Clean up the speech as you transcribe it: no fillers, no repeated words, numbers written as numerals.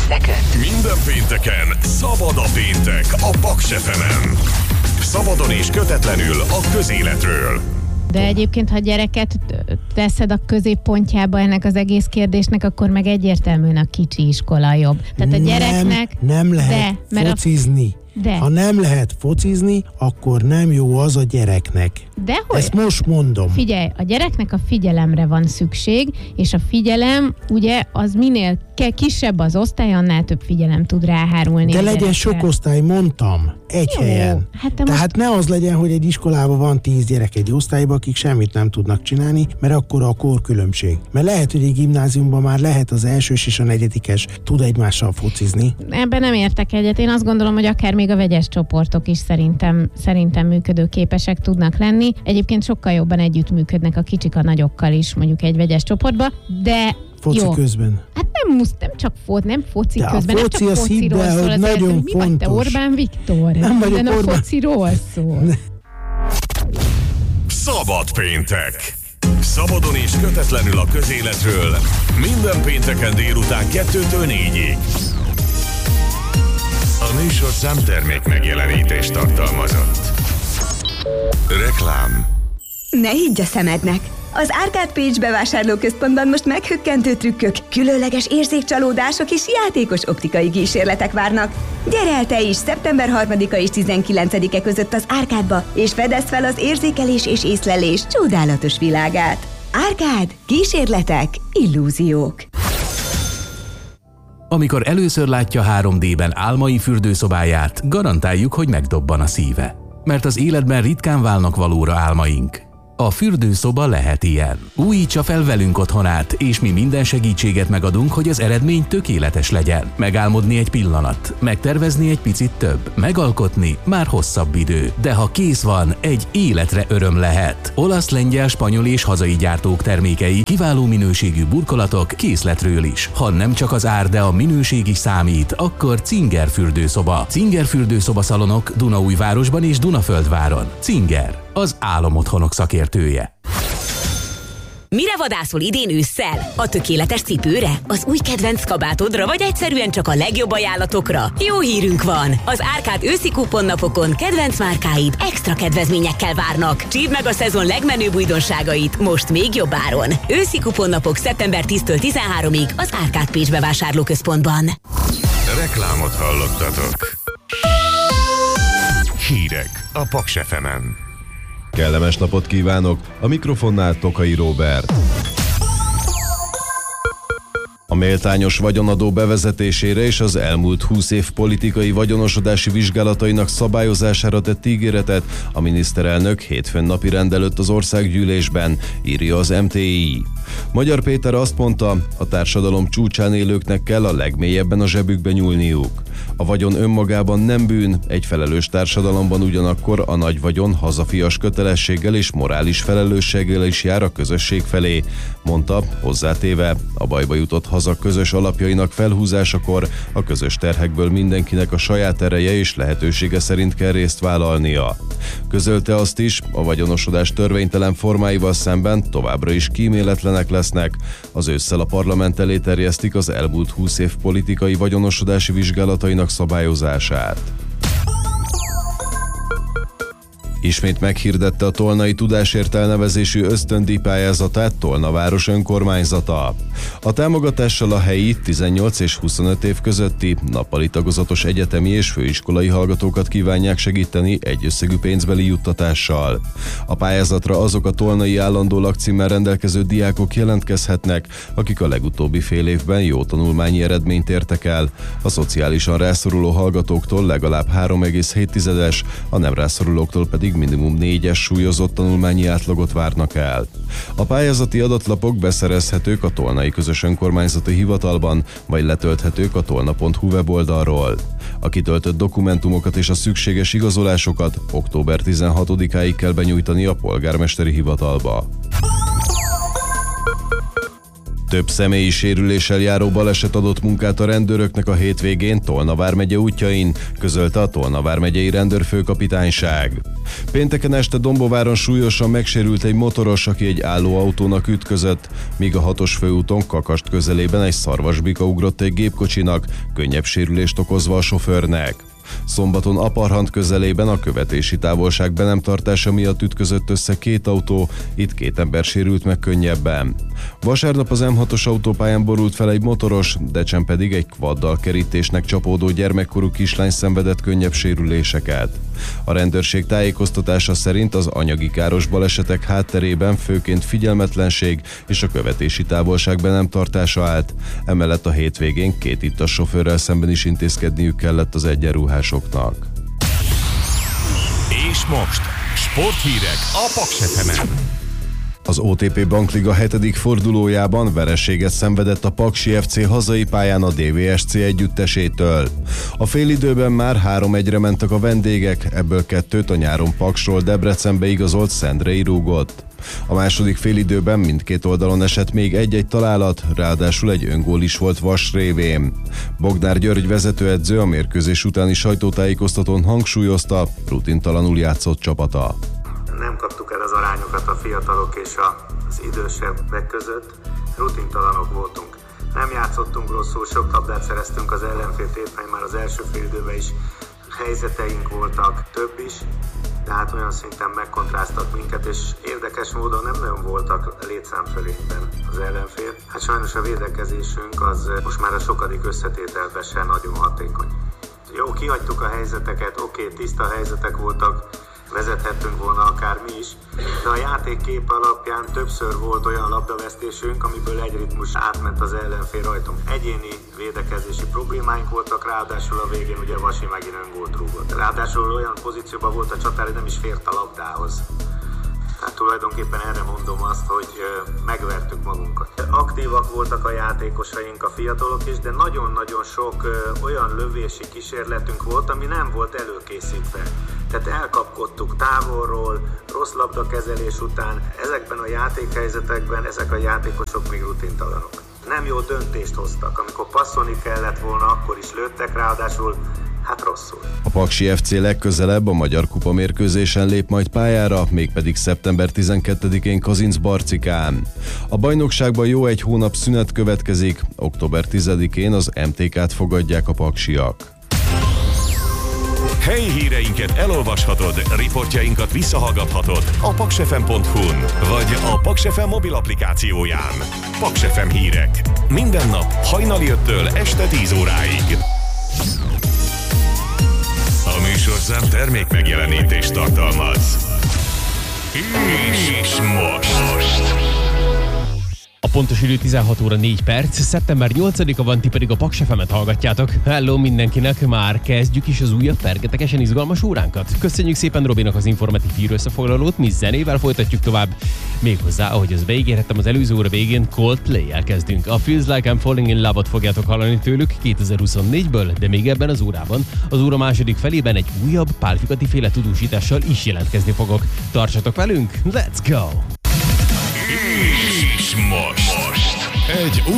összeköt. Minden pénteken szabad a péntek a Paks FM-en. Szabadon és kötetlenül a közéletről. De egyébként, ha gyereket teszed a középpontjába ennek az egész kérdésnek, akkor meg egyértelműen a kicsi iskola jobb. Tehát a gyereknek... Nem lehet focizni. Ha nem lehet focizni, akkor nem jó az a gyereknek. Dehogy? Ezt most mondom. Figyelj, a gyereknek a figyelemre van szükség, és a figyelem, ugye, az minél kisebb az osztály, annál több figyelem tud ráhárulni. De legyen sok osztály, mondtam, egy helyen. Tehát ne az legyen, hogy egy iskolában van 10 gyerek egy osztályban, akik semmit nem tudnak csinálni, mert akkor a korkülönbség. Mert lehet, hogy egy gimnáziumban már lehet az elsős és a negyedikes tud egymással focizni. Ebben nem értek egyet. Én azt gondolom, hogy akár még a vegyes csoportok is szerintem működőképesek tudnak lenni. Egyébként sokkal jobban együttműködnek a kicsik a nagyokkal is, mondjuk egy vegyes csoportba, de foci közben. Hát nem csak nem foci de közben, a foci nem csak fociról szól. Hogy nagyon mi vagy te, Orbán Viktor? Nem vagyok de Orbán. A fociról szól. Szabad péntek. Szabadon és kötetlenül a közéletről. Minden pénteken délután 2-től 4-ig. A műsorszám termék megjelenítést tartalmazott. Reklám. Ne higgy a szemednek! Az Arcade Page bevásárlóközpontban most meghökkentő trükkök, különleges érzékcsalódások és játékos optikai kísérletek várnak. Gyere el te is szeptember 3-a és 19-e között az Arcade-ba, és fedezd fel az érzékelés és észlelés csodálatos világát. Arcade, kísérletek, illúziók. Amikor először látja 3D-ben álmai fürdőszobáját, garantáljuk, hogy megdobban a szíve. Mert az életben ritkán válnak valóra álmaink. A fürdőszoba lehet ilyen. Újítsa fel velünk otthonát, és mi minden segítséget megadunk, hogy az eredmény tökéletes legyen. Megálmodni egy pillanat, megtervezni egy picit több, megalkotni már hosszabb idő. De ha kész van, egy életre öröm lehet. Olasz, lengyel, spanyol és hazai gyártók termékei, kiváló minőségű burkolatok készletről is. Ha nem csak az ár, de a minőség is számít, akkor Zinger fürdőszoba. Zinger fürdőszoba szalonok Dunaújvárosban és Dunaföldváron. Zinger, az álomotthonok szakértője. Mire vadászol idén ősszel? A tökéletes cipőre? Az új kedvenc kabátodra, vagy egyszerűen csak a legjobb ajánlatokra? Jó hírünk van! Az Arcade őszi kuponnapokon kedvenc márkáid extra kedvezményekkel várnak. Csípd meg a szezon legmenőbb újdonságait most még jobb áron. Őszi kuponnapok szeptember 10-től 13-ig az Arcade Page bevásárlóközpontban. Reklámot hallottatok. Hírek a Paks FM-en. Kellemes napot kívánok! A mikrofonnál Tokai Róbert. A méltányos vagyonadó bevezetésére és az elmúlt 20 év politikai vagyonosodási vizsgálatainak szabályozására tett ígéretet a miniszterelnök hétfőn napirend előtt az országgyűlésben, írja az MTI. Magyar Péter azt mondta, a társadalom csúcsán élőknek kell a legmélyebben a zsebükbe nyúlniuk. A vagyon önmagában nem bűn, egy felelős társadalomban ugyanakkor a nagy vagyon hazafias kötelességgel és morális felelősséggel is jár a közösség felé, mondta, hozzátéve, a bajba jutott haza közös alapjainak felhúzásakor a közös terhekből mindenkinek a saját ereje és lehetősége szerint kell részt vállalnia. Közölte azt is, a vagyonosodás törvénytelen formáival szemben továbbra is kíméletlenek lesznek. Az ősszel a parlament elé terjesztik az elmúlt 20 év politikai vagyonosodási vizsgálatainak szabályozását. Ismét meghirdette a Tolnai Tudásért elnevezésű ösztöndíj pályázatát Tolna város önkormányzata. A támogatással a helyi 18 és 25 év közötti nappali tagozatos egyetemi és főiskolai hallgatókat kívánják segíteni egy összegű pénzbeli juttatással. A pályázatra azok a tolnai állandó lakcímmel rendelkező diákok jelentkezhetnek, akik a legutóbbi fél évben jó tanulmányi eredményt értek el. A szociálisan rászoruló hallgatóktól legalább 3,7-es, a nem rászorulóktól pedig minimum 4-es súlyozott tanulmányi átlagot várnak el. A pályázati adatlapok beszerezhetők a Tolnai Közös Önkormányzati Hivatalban, vagy letölthetők a tolna.hu weboldalról. A kitöltött dokumentumokat és a szükséges igazolásokat október 16-áig kell benyújtani a polgármesteri hivatalba. Több személyi sérüléssel járó baleset adott munkát a rendőröknek a hétvégén Tolna vármegye útjain, közölte a Tolna vármegyei rendőrfőkapitányság. Pénteken este Dombováron súlyosan megsérült egy motoros, aki egy álló autónak ütközött, míg a 6-os főúton Kakast közelében egy szarvasbika ugrott egy gépkocsinak, könnyebb sérülést okozva a sofőrnek. Szombaton Aparhant közelében a követési távolság be nem tartása miatt ütközött össze két autó, itt 2 ember sérült meg könnyebben. Vasárnap az M6-os autópályán borult fel egy motoros, Decsen pedig egy kvaddal kerítésnek csapódó gyermekkorú kislány szenvedett könnyebb sérüléseket. A rendőrség tájékoztatása szerint az anyagi káros balesetek hátterében főként figyelmetlenség és a követési távolság be nem tartása állt. Emellett a hétvégén 2 ittas sofőrrel szemben is intézkedniük kellett az egyenruhásoknak. És most sporthírek a Paks FM-en. Az OTP Bankliga 7. fordulójában vereséget szenvedett a Paksi FC hazai pályán a DVSC együttesétől. A félidőben már 3-1-re mentek a vendégek, ebből 2-t a nyáron Paksról Debrecenbe igazolt Szendrei rúgott. A második félidőben mindkét oldalon esett még egy-egy találat, ráadásul egy öngól is volt Vas révén. Bognár György vezetőedző a mérkőzés utáni sajtótájékoztatón hangsúlyozta, rutintalanul játszott csapata. Nem kaptuk el az arányokat a fiatalok és az idősebbek között, rutintalanok voltunk. Nem játszottunk rosszul, sok labdát szereztünk az ellenfél térben, már az első fél időben is helyzeteink voltak, több is, tehát olyan szinten megkontráztak minket, és érdekes módon nem nagyon voltak létszámfölényben az ellenfél. Hát sajnos a védekezésünk az most már a sokadik összetételben sem nagyon hatékony. Jó, kihagytuk a helyzeteket, oké, tiszta helyzetek voltak, vezethettünk volna akár mi is, de a játékkép alapján többször volt olyan labdavesztésünk, amiből egy ritmus átment az ellenfél rajtunk. Egyéni védekezési problémáink voltak, ráadásul a végén ugye Vasi megint öngólt rúgott. Ráadásul olyan pozícióban volt a csatár, hogy nem is fért a labdához. Tehát tulajdonképpen erre mondom azt, hogy megvertük magunkat. Aktívak voltak a játékosaink, a fiatalok is, de nagyon-nagyon sok olyan lövési kísérletünk volt, ami nem volt előkészítve. Tehát elkapkodtuk távolról, rossz labdakezelés után, ezekben a játékhelyzetekben ezek a játékosok még rutintalanok. Nem jó döntést hoztak, amikor passzolni kellett volna, akkor is lőttek, ráadásul hát rosszul. A Paksi FC legközelebb a Magyar Kupa mérkőzésen lép majd pályára, mégpedig szeptember 12-én Kazincbarcikán. A bajnokságban jó egy hónap szünet következik, október 10-én az MTK-t fogadják a paksiak. Helyi híreinket elolvashatod, riportjainkat visszahallgathatod a paksfm.hu-n, vagy a Paks FM mobil applikációján. Paks FM hírek. Minden nap hajnali 5-től este 10 óráig. A műsorszám termék megjelenítést tartalmaz. És most. A pontos idő 16 óra 4 perc, szeptember 8-a van, ti pedig a Paks FM-et hallgatjátok. Hello mindenkinek, már kezdjük is az újabb fergetegesen izgalmas óránkat. Köszönjük szépen Robinak az informatív hírösszefoglalót, mi zenével folytatjuk tovább. Méghozzá, ahogy az beígérhettem az előző óra végén, Coldplay-jel kezdünk. A Feels Like I'm Falling in Love-ot fogjátok hallani tőlük 2024-ből, de még ebben az órában, az óra második felében egy újabb Pál Figati féle tudósítással is jelentkezni fogok. Tartsatok velünk, let's go! És most egy